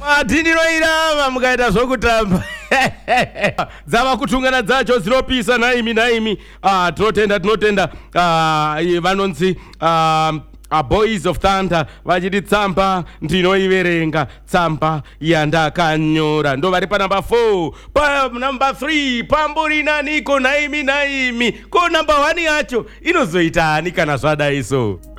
Tindinoirava mukaita zvokutamba. Dzava kutungana dzacho zinopisa naimi. Tinotenda vanonzi Boys of Thunder vachiti tsamba ndinoiverenga, tsamba yandakanyora. Ndo vari pa number 4, pa number 3 Pamburina Niko naimi. Ko number 1 yacho inozoitani kana zvadai so?